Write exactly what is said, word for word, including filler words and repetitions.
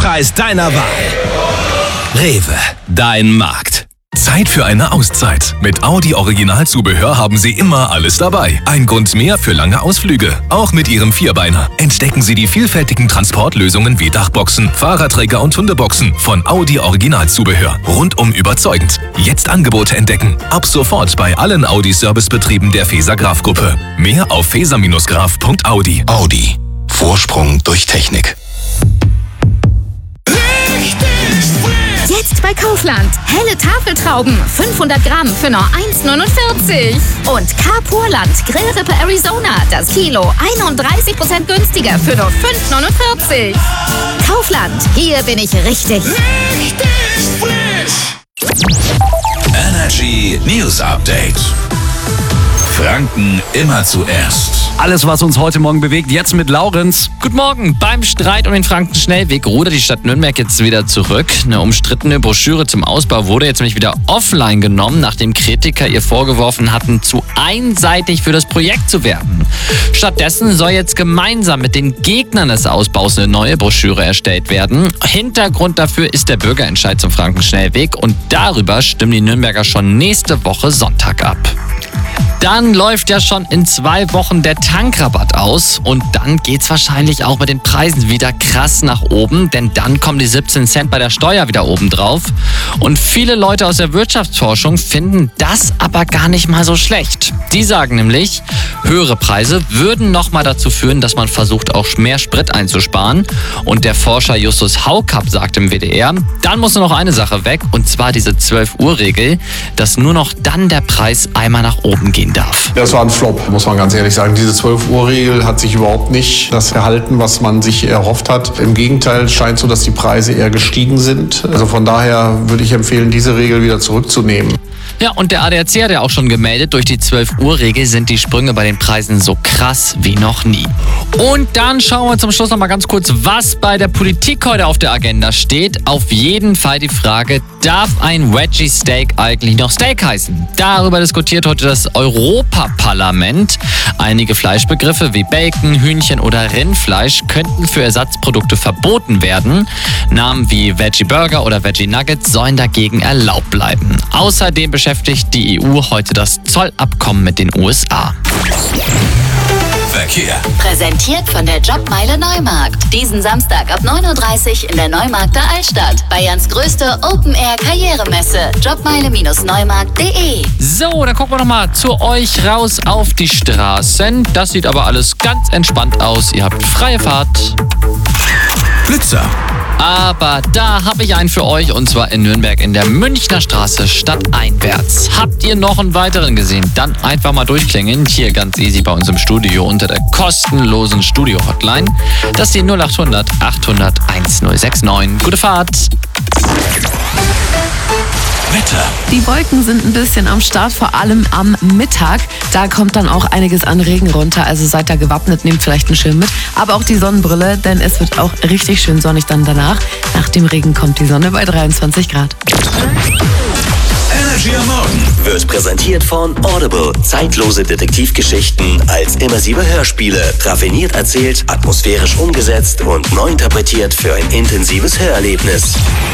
Preis deiner Wahl. Rewe, dein Markt. Zeit für eine Auszeit. Mit Audi Originalzubehör haben Sie immer alles dabei. Ein Grund mehr für lange Ausflüge. Auch mit Ihrem Vierbeiner. Entdecken Sie die vielfältigen Transportlösungen wie Dachboxen, Fahrradträger und Hundeboxen von Audi Originalzubehör. Rundum überzeugend. Jetzt Angebote entdecken. Ab sofort bei allen Audi-Servicebetrieben der Feser Graf Gruppe. Mehr auf feser Graf punkt audi. Audi. Vorsprung durch Technik. Jetzt bei Kaufland. Helle Tafeltrauben, fünfhundert Gramm für nur eins neunundvierzig. Und Carpurland Grillrippe Arizona, das Kilo einunddreißig Prozent günstiger für nur fünf neunundvierzig. Kaufland, hier bin ich richtig. Richtig frisch. Energy News Update. Franken immer zuerst. Alles, was uns heute Morgen bewegt, jetzt mit Laurenz. Guten Morgen. Beim Streit um den Franken-Schnellweg rudert die Stadt Nürnberg jetzt wieder zurück. Eine umstrittene Broschüre zum Ausbau wurde jetzt nämlich wieder offline genommen, nachdem Kritiker ihr vorgeworfen hatten, zu einseitig für das Projekt zu werben. Stattdessen soll jetzt gemeinsam mit den Gegnern des Ausbaus eine neue Broschüre erstellt werden. Hintergrund dafür ist der Bürgerentscheid zum Franken-Schnellweg und darüber stimmen die Nürnberger schon nächste Woche Sonntag ab. Dann läuft ja schon in zwei Wochen der Tankrabatt aus und dann geht's wahrscheinlich auch mit den Preisen wieder krass nach oben, denn dann kommen die siebzehn Cent bei der Steuer wieder oben drauf. Und viele Leute aus der Wirtschaftsforschung finden das aber gar nicht mal so schlecht. Die sagen nämlich, höhere Preise würden nochmal dazu führen, dass man versucht, auch mehr Sprit einzusparen. Und der Forscher Justus Haukapp sagt im W D R, dann muss nur noch eine Sache weg, und zwar diese zwölf Uhr Regel, dass nur noch dann der Preis einmal nach oben gehen darf. Das war ein Flop, muss man ganz ehrlich sagen. Diese zwölf Uhr Regel hat sich überhaupt nicht das erhalten, was man sich erhofft hat. Im Gegenteil, scheint so, dass die Preise eher gestiegen sind. Also von daher würde ich empfehlen, diese Regel wieder zurückzunehmen. Ja, und der A D A C hat ja auch schon gemeldet, durch die zwölf Uhr Regel sind die Sprünge bei den Preisen so krass wie noch nie. Und dann schauen wir zum Schluss noch mal ganz kurz, was bei der Politik heute auf der Agenda steht. Auf jeden Fall die Frage, darf ein Veggie Steak eigentlich noch Steak heißen? Darüber diskutiert heute das Europaparlament. Einige Fleischbegriffe wie Bacon, Hühnchen oder Rindfleisch könnten für Ersatzprodukte verboten werden. Namen wie Veggie Burger oder Veggie Nuggets sollen dagegen erlaubt bleiben. Außerdem beschäftigt die E U heute das Zollabkommen mit den U S A. Verkehr. Präsentiert von der Jobmeile Neumarkt. Diesen Samstag ab neun Uhr dreißig in der Neumarkter Altstadt. Bayerns größte Open-Air-Karrieremesse. Jobmeile Neumarkt punkt de. So, dann gucken wir nochmal zu euch raus auf die Straßen. Das sieht aber alles ganz entspannt aus. Ihr habt freie Fahrt. Blitzer. Aber da habe ich einen für euch, und zwar in Nürnberg in der Münchner Straße stadteinwärts. Habt ihr noch einen weiteren gesehen? Dann einfach mal durchklingeln. Hier ganz easy bei uns im Studio unter der kostenlosen Studio-Hotline. Das ist die null acht hundert achthundert1069. Gute Fahrt! Wetter. Die Wolken sind ein bisschen am Start, vor allem am Mittag. Da kommt dann auch einiges an Regen runter, also seid da gewappnet, nehmt vielleicht einen Schirm mit. Aber auch die Sonnenbrille, denn es wird auch richtig schön sonnig dann danach. Nach dem Regen kommt die Sonne bei dreiundzwanzig Grad. Energy am Morgen wird präsentiert von Audible. Zeitlose Detektivgeschichten als immersive Hörspiele. Raffiniert erzählt, atmosphärisch umgesetzt und neu interpretiert für ein intensives Hörerlebnis.